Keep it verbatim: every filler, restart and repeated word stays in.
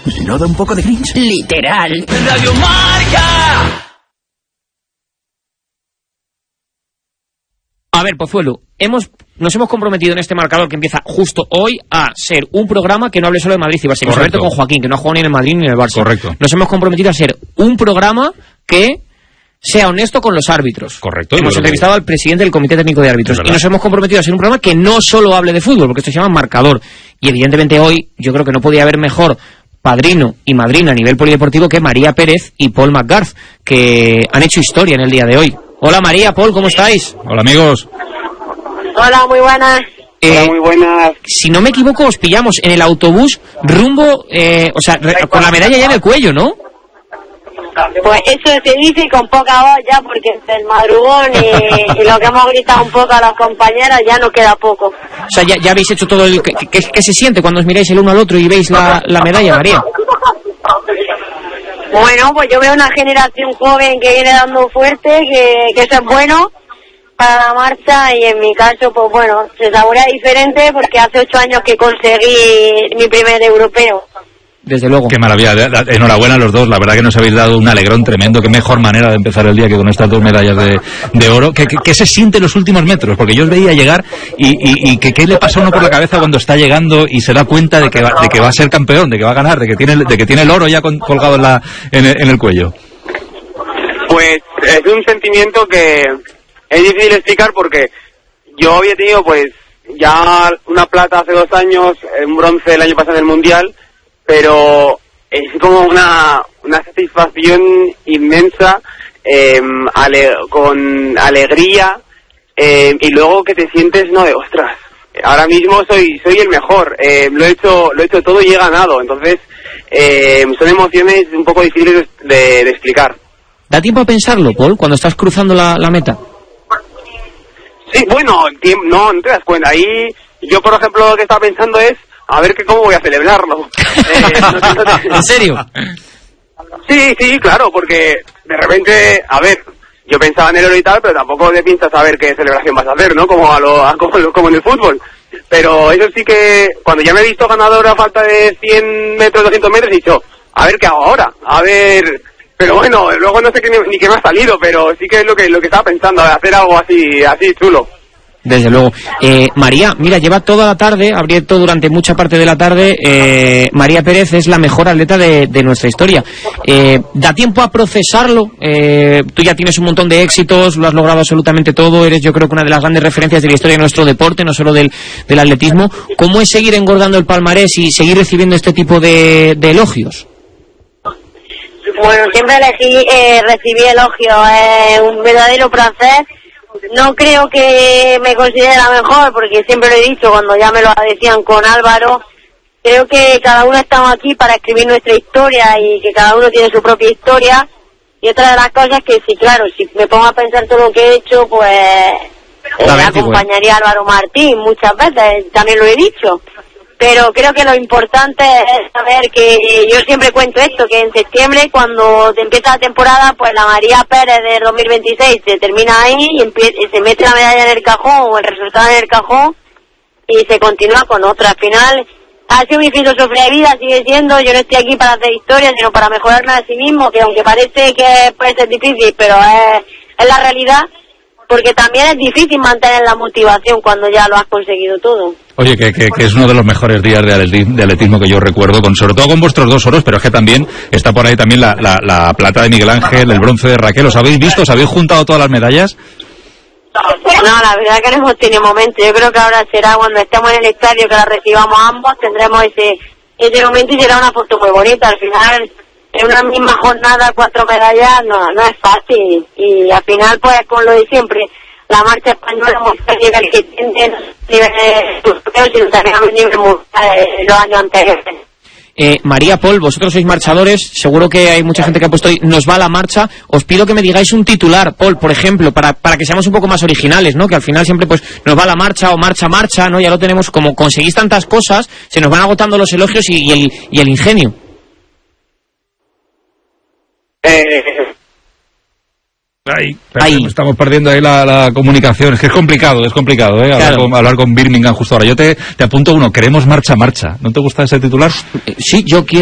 ¿No da un poco de cringe? Literal. Radio Marca. A ver, Pozuelo, hemos, nos hemos comprometido en este marcador que empieza justo hoy a ser un programa que no hable solo de Madrid y Barça. Correcto. Con Joaquín, que no ha jugado ni en el Madrid ni en el Barça. Correcto. Nos hemos comprometido a ser un programa que sea honesto con los árbitros. Correcto. Hemos entrevistado que... al presidente del Comité Técnico de Árbitros y nos hemos comprometido a ser un programa que no solo hable de fútbol, porque esto se llama marcador. Y evidentemente hoy yo creo que no podía haber mejor padrino y madrina a nivel polideportivo que María Pérez y Paul McGarth, que han hecho historia en el día de hoy. Hola María, Paul, ¿cómo estáis? Hola amigos. Hola, muy buenas. Eh, Hola, muy buenas. Si no me equivoco, os pillamos en el autobús rumbo, eh, o sea, re, con la medalla ya en el cuello, ¿no? Pues eso se dice con poca voz ya, porque entre el madrugón y, y lo que hemos gritado un poco a las compañeras ya no queda poco. O sea, ya, ya habéis hecho todo el... ¿Qué, qué, qué se siente cuando os miráis el uno al otro y veis la, la medalla, María? Bueno, pues yo veo una generación joven que viene dando fuerte, que, que eso es bueno para la marcha, y en mi caso, pues bueno, se saborea diferente porque hace ocho años que conseguí mi primer europeo. Desde luego. Qué maravilla, enhorabuena a los dos, la verdad que nos habéis dado un alegrón tremendo, qué mejor manera de empezar el día que con estas dos medallas de, de oro. ¿Qué, qué, ¿Qué se siente en los últimos metros? Porque yo os veía llegar y, y, y que, ¿qué le pasa a uno por la cabeza cuando está llegando y se da cuenta de que va, de que va a ser campeón, de que va a ganar, de que tiene, de que tiene el oro ya con, colgado en, la, en, el, en el cuello? Pues es un sentimiento que es difícil de explicar porque yo había tenido pues ya una plata hace dos años, un bronce el año pasado en el Mundial, pero es como una, una satisfacción inmensa, eh, ale, con alegría, eh, y luego que te sientes, no, de ostras, ahora mismo soy soy el mejor, eh, lo he hecho lo he hecho todo y he ganado, entonces eh, son emociones un poco difíciles de, de explicar. ¿Da tiempo a pensarlo, Paul, cuando estás cruzando la, la meta? Sí, bueno, no, no te das cuenta, ahí yo por ejemplo lo que estaba pensando es a ver que cómo voy a celebrarlo. Eh, no, no, no, ¿En serio? Sí, sí, claro, porque de repente, a ver, yo pensaba en el oro y tal, pero tampoco te piensas saber qué celebración vas a hacer, ¿no? Como a lo, a, como, como en el fútbol. Pero eso sí que, cuando ya me he visto ganador a falta de cien metros, doscientos metros, he dicho, a ver qué hago ahora, a ver... Pero bueno, luego no sé qué, ni, ni qué me ha salido, pero sí que es lo que lo que estaba pensando, hacer algo así, así chulo. Desde luego. Eh, María, mira, lleva toda la tarde, abierto durante mucha parte de la tarde, eh, María Pérez es la mejor atleta de, de nuestra historia. Eh, ¿Da tiempo a procesarlo? Eh, tú ya tienes un montón de éxitos, lo has logrado absolutamente todo, eres yo creo que una de las grandes referencias de la historia de nuestro deporte, no solo del, del atletismo. ¿Cómo es seguir engordando el palmarés y seguir recibiendo este tipo de, de elogios? Bueno, siempre elegí, eh, recibí elogios, es eh, un verdadero placer. No creo que me considere la mejor, porque siempre lo he dicho cuando ya me lo decían con Álvaro. Creo que cada uno estamos aquí para escribir nuestra historia y que cada uno tiene su propia historia. Y otra de las cosas que sí, claro, si me pongo a pensar todo lo que he hecho, pues eh, acompañaría a Álvaro Martín muchas veces, también lo he dicho. Pero creo que lo importante es saber que yo siempre cuento esto, que en septiembre cuando empieza la temporada, pues la María Pérez de dos mil veintiséis se termina ahí y, y se mete la medalla en el cajón o el resultado en el cajón y se continúa con otra. Al final ha sido mi filosofía de vida, sigue siendo, yo no estoy aquí para hacer historia, sino para mejorarme a sí mismo, que aunque parece que puede ser difícil, pero es, es la realidad. Porque también es difícil mantener la motivación cuando ya lo has conseguido todo. Oye, que, que, que es uno de los mejores días de atletismo, de atletismo que yo recuerdo, con sobre todo con vuestros dos oros, pero es que también está por ahí también la, la, la plata de Miguel Ángel, el bronce de Raquel. ¿Os habéis visto? ¿Os habéis juntado todas las medallas? No, la verdad que no hemos tenido momento. Yo creo que ahora será cuando estemos en el estadio que la recibamos ambos, tendremos ese, ese momento y será una foto muy bonita. Al final, en una misma jornada, cuatro medallas, no, no es fácil. Y al final, pues, con lo de siempre, la marcha española muestra el nivel que tiene, niveles europeos y también a nivel mundial los años anteriores. Eh, María, Paul, vosotros sois marchadores, seguro que hay mucha gente que ha puesto hoy, nos va a la marcha. Os pido que me digáis un titular, Paul, por ejemplo, para, para que seamos un poco más originales, ¿no? Que al final siempre, pues, nos va a la marcha o marcha, marcha, ¿no? Ya lo tenemos, como conseguís tantas cosas, se nos van agotando los elogios y, y, el, y el ingenio. Eh... Ahí, ahí. Estamos perdiendo ahí la, la comunicación. Es que es complicado, es complicado, ¿eh? Hablar, claro. con, hablar con Birmingham justo ahora. Yo te, te apunto uno, queremos marcha, marcha. ¿No te gusta ese titular? Sí, yo quiero.